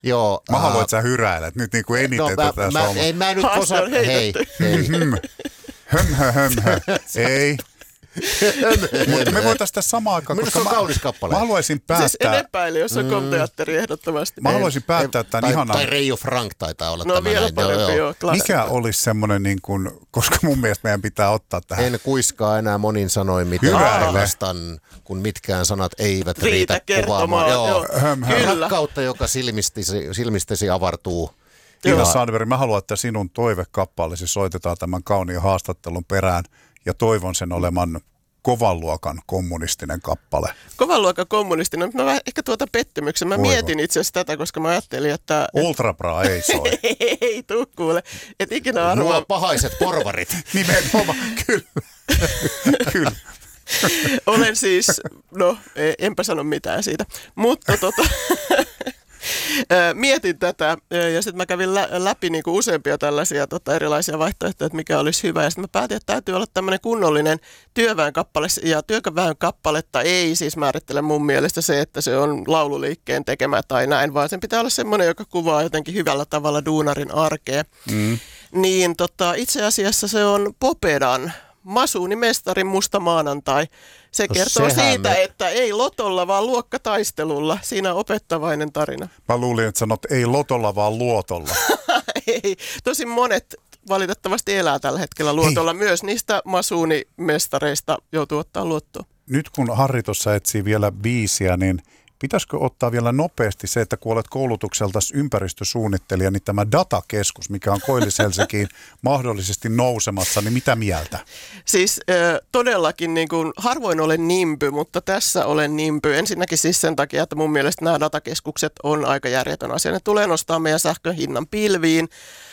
Joo. Mä haluan, että sä hyräilet nyt niin kuin eniten tätä suomaa. Ei mä nyt osaa. Hei. Ei. Mutta me voitaisiin tässä samaan aikaan, koska se on kaunis kappale. Mä haluaisin päättää. Siis en epäile, jos on komteatteri ehdottomasti. Mä haluaisin päättää tämän ihanan. Tai Reijo Frank taitaa olla no, tämä. Vielä parempi, joo. Mikä olisi semmoinen, niin kuin, koska mun mielestä meidän pitää ottaa tähän. En kuiskaa enää monin sanoin, miten rakastan, kun mitkään sanat eivät riitä kuvaamaan. Joo. Rakkautta, joka silmistesi avartuu. Tiina Sandberg, mä haluan, että sinun toivekappaleesi soitetaan tämän kauniin haastattelun perään ja toivon sen olevan kovan luokan kommunistinen kappale. Kovan luokan kommunistinen, mutta mä ehkä pettymyksen. Mä mietin itse asiassa tätä, koska mä ajattelin, että... Ultrabra ei soi. Ei tuu kuule. Et ikinä arvaa... Nuo pahaiset porvarit. Nimenomaan, kyllä. Olen siis, enpä sano mitään siitä, mutta mietin tätä ja sitten mä kävin läpi niinku useampia tällaisia erilaisia vaihtoehtoja, että mikä olisi hyvä. Ja sitten mä päätin, että täytyy olla tämmöinen kunnollinen työväenkappale. Ja työväenkappaletta ei siis määrittele mun mielestä se, että se on laululiikkeen tekemä tai näin, vaan sen pitää olla semmoinen, joka kuvaa jotenkin hyvällä tavalla duunarin arkea. Niin itse asiassa se on Popedan Masuunimestarin Musta maanantai. Se kertoo siitä, että ei lotolla, vaan luokkataistelulla. Siinä on opettavainen tarina. Mä luulin, että sanot ei lotolla, vaan luotolla. Ei. Tosin monet valitettavasti elää tällä hetkellä luotolla. Myös niistä masuunimestareista joutuu ottaa luottoa. Nyt kun Harri tuossa etsii vielä biisiä, niin pitäisikö ottaa vielä nopeasti se, että kun olet koulutukselta ympäristösuunnittelija, niin tämä datakeskus, mikä on Koillis-Helsinkiin mahdollisesti nousemassa, niin mitä mieltä? Siis todellakin niin kuin, harvoin olen nimpy, mutta tässä olen nimpy. Ensinnäkin siis sen takia, että mun mielestä nämä datakeskukset on aika järjetön asia. Ne tulee nostaa meidän sähkön hinnan pilviin.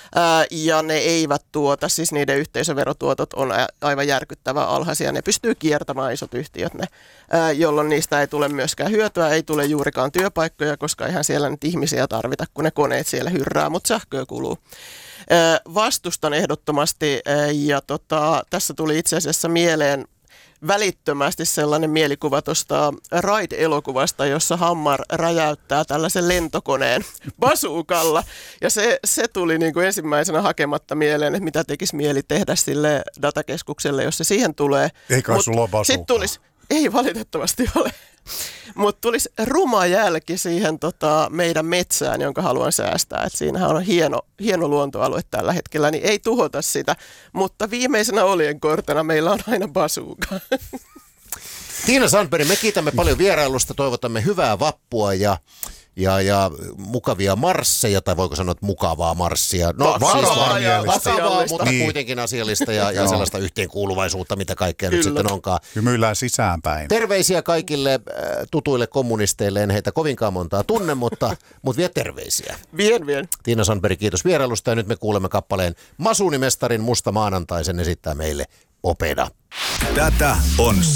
Ja ne eivät siis niiden yhteisöverotuotot on aivan järkyttävän alhaisia. Ne pystyy kiertämään isot yhtiöt, jolloin niistä ei tule myöskään hyötyä, ei tule juurikaan työpaikkoja, koska eihän siellä nyt ihmisiä tarvita, kun ne koneet siellä hyrrää, mutta sähköä kuluu. Vastustan ehdottomasti ja tässä tuli itse asiassa mieleen välittömästi sellainen mielikuva tuosta Ride-elokuvasta, jossa Hammar räjäyttää tällaisen lentokoneen basuukalla. Ja se tuli niin kuin ensimmäisenä hakematta mieleen, että mitä tekisi mieli tehdä sille datakeskukselle, jos se siihen tulee. Ei kai sulla ole basuukaa. Ei valitettavasti ole. Mutta tulisi ruma jälki siihen meidän metsään, jonka haluan säästää. Et siinähän on hieno luontoalue tällä hetkellä, niin ei tuhota sitä. Mutta viimeisenä oljenkortena meillä on aina basuuka. Tiina Sandberg, me kiitämme paljon vierailusta, toivotamme hyvää vappua ja mukavia marsseja, tai voiko sanoa, että mukavaa marssia. No, vakavaa, mutta kuitenkin asiallista ja sellaista yhteenkuuluvaisuutta, mitä kaikkea nyt sitten onkaan. Hymyillään sisäänpäin. Terveisiä kaikille tutuille kommunisteille, en heitä kovinkaan montaa tunne, mutta vie terveisiä. Vien. Tiina Sandberg, kiitos vierailusta, ja nyt me kuulemme kappaleen Masuunimestarin Musta maanantai, sen esittää meille Popeda. Tätä on